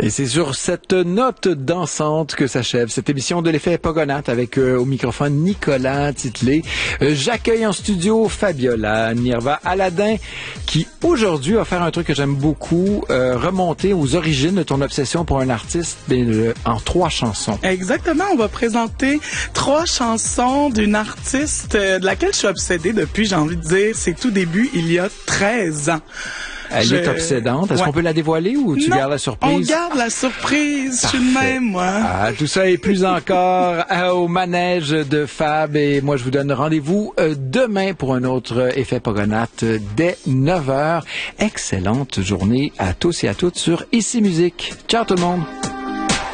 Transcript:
Et c'est sur cette note dansante que s'achève cette émission de l'effet Pogonates avec au microphone Nicolas Titley. J'accueille en studio Fabiola Nirva Aladin qui aujourd'hui va faire un truc que j'aime beaucoup, remonter aux origines de ton obsession pour un artiste en 3 chansons. Exactement, on va présenter 3 chansons d'une artiste de laquelle je suis obsédée depuis, j'ai envie de dire, ses tout débuts il y a 13 ans. Elle est obsédante. Est-ce qu'on peut la dévoiler ou tu gardes la surprise? On garde la surprise. Parfait. Je suis de même, moi. Tout ça et plus encore au manège de Fab. Et moi, je vous donne rendez-vous demain pour un autre effet Pogonates dès 9h. Excellente journée à tous et à toutes sur Ici Musique. Ciao tout le monde.